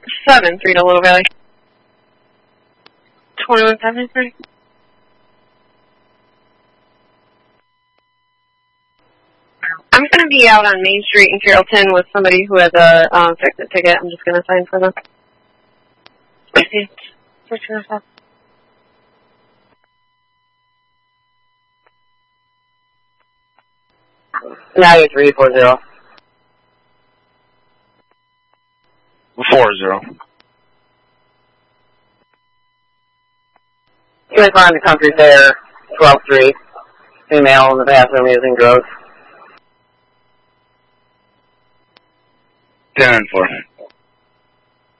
7-3 to Little Valley. 2173. I'm going to be out on Main Street in Carrollton with somebody who has a fix-it ticket. I'm just going to sign for them. Switch yourself. Now you're 340. 40. You can find the country fair, 12-3. Female in the bathroom using drugs. 10-4.